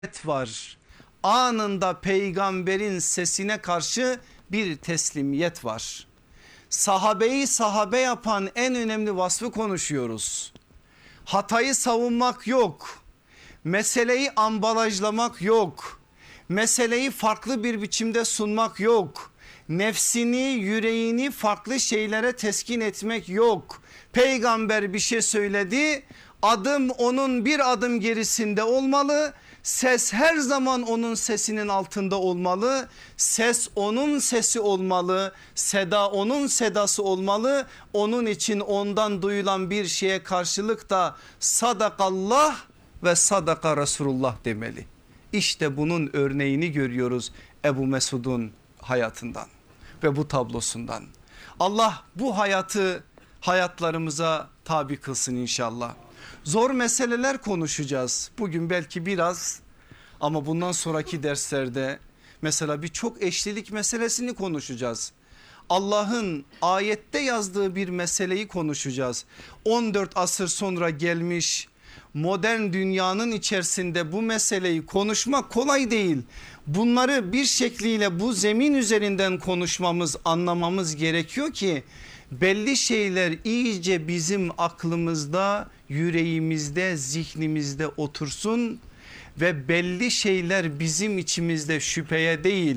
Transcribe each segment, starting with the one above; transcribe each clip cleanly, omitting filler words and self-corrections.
var. Anında peygamberin sesine karşı bir teslimiyet var. Sahabeyi sahabe yapan en önemli vasfı konuşuyoruz. Hatayı savunmak yok. Meseleyi ambalajlamak yok. Meseleyi farklı bir biçimde sunmak yok. Nefsini, yüreğini farklı şeylere teskin etmek yok. Peygamber bir şey söyledi, adım onun bir adım gerisinde olmalı. Ses her zaman onun sesinin altında olmalı. Ses onun sesi olmalı. Seda onun sedası olmalı. Onun için ondan duyulan bir şeye karşılık da sadakallah ve sadaka Resulullah demeli. İşte bunun örneğini görüyoruz Ebu Mesud'un hayatından ve bu tablosundan. Allah bu hayatı hayatlarımıza tabi kılsın inşallah. Zor meseleler konuşacağız bugün belki biraz, ama bundan sonraki derslerde mesela birçok eşlilik meselesini konuşacağız. Allah'ın ayette yazdığı bir meseleyi konuşacağız. 14 asır sonra gelmiş modern dünyanın içerisinde bu meseleyi konuşmak kolay değil. Bunları bir şekliyle bu zemin üzerinden konuşmamız, anlamamız gerekiyor ki belli şeyler iyice bizim aklımızda, yüreğimizde, zihnimizde otursun ve belli şeyler bizim içimizde şüpheye değil,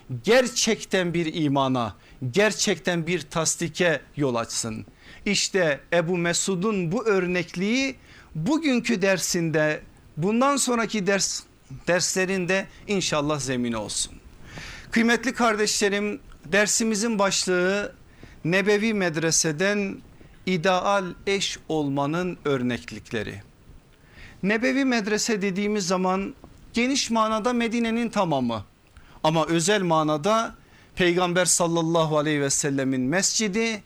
gerçekten bir imana, gerçekten bir tasdike yol açsın. İşte Ebu Mesud'un bu örnekliği bugünkü dersinde, bundan sonraki derslerinde inşallah zemin olsun. Kıymetli kardeşlerim, dersimizin başlığı Nebevi Medrese'den ideal eş olmanın örneklikleri. Nebevi Medrese dediğimiz zaman geniş manada Medine'nin tamamı, ama özel manada Peygamber sallallahu aleyhi ve sellemin mescidi,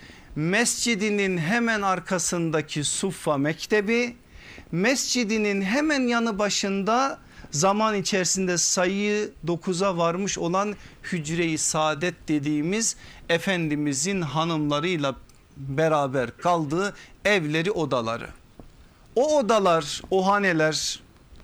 mescidinin hemen arkasındaki Suffa Mektebi, mescidinin hemen yanı başında zaman içerisinde sayı 9'a varmış olan Hücre-i Saadet dediğimiz Efendimizin hanımlarıyla beraber kaldığı evleri, odaları. O odalar, o haneler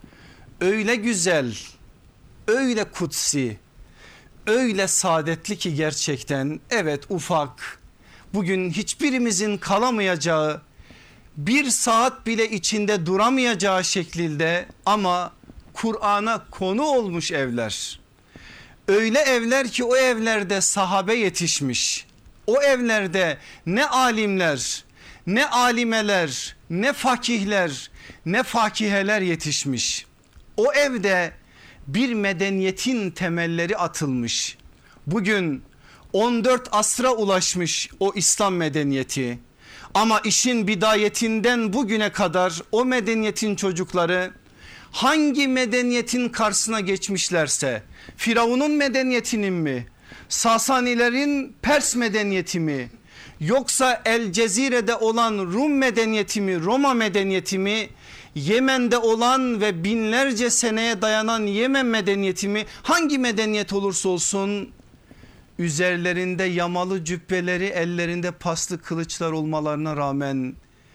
öyle güzel, öyle kutsi, öyle saadetli ki gerçekten, evet, ufak, bugün hiçbirimizin kalamayacağı, bir saat bile içinde duramayacağı şekilde, ama Kur'an'a konu olmuş evler. Öyle evler ki o evlerde sahabe yetişmiş. O evlerde ne alimler, ne alimeler, ne fakihler, ne fakiheler yetişmiş. O evde bir medeniyetin temelleri atılmış. Bugün 14 asra ulaşmış o İslam medeniyeti. Ama işin bidayetinden bugüne kadar o medeniyetin çocukları hangi medeniyetin karşısına geçmişlerse, Firavun'un medeniyetinin mi, Sasanilerin Pers medeniyeti mi, yoksa El Cezire'de olan Rum medeniyeti mi, Roma medeniyeti mi, Yemen'de olan ve binlerce seneye dayanan Yemen medeniyeti mi, hangi medeniyet olursa olsun, üzerlerinde yamalı cübbeleri, ellerinde paslı kılıçlar olmalarına rağmen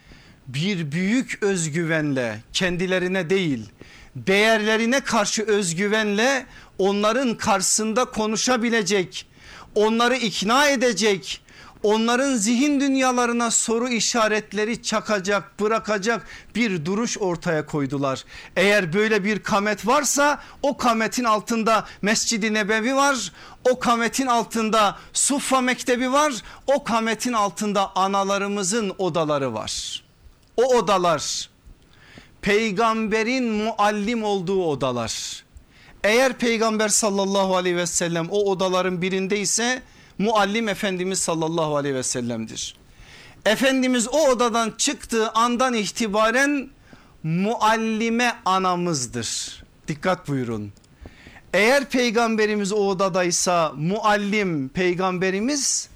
bir büyük özgüvenle, kendilerine değil değerlerine karşı özgüvenle onların karşısında konuşabilecek, onları ikna edecek, onların zihin dünyalarına soru işaretleri çakacak, bırakacak bir duruş ortaya koydular. Eğer böyle bir kamet varsa, o kametin altında Mescid-i Nebevi var, o kametin altında Suffa Mektebi var, o kametin altında analarımızın odaları var. O odalar peygamberin muallim olduğu odalar. Eğer peygamber sallallahu aleyhi ve sellem o odaların birindeyse, muallim Efendimiz sallallahu aleyhi ve sellem'dir. Efendimiz o odadan çıktığı andan itibaren muallime anamızdır. Dikkat buyurun. Eğer peygamberimiz o odadaysa muallim peygamberimiz,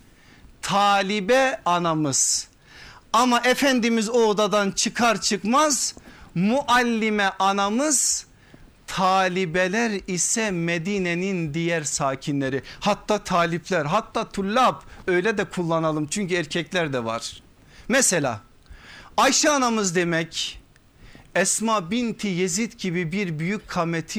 talibe anamız. Ama Efendimiz o odadan çıkar çıkmaz muallime anamız, talibeler ise Medine'nin diğer sakinleri, hatta talipler, hatta tullab, öyle de kullanalım çünkü erkekler de var. Mesela Ayşe anamız demek Esma binti Yezid gibi bir büyük kameti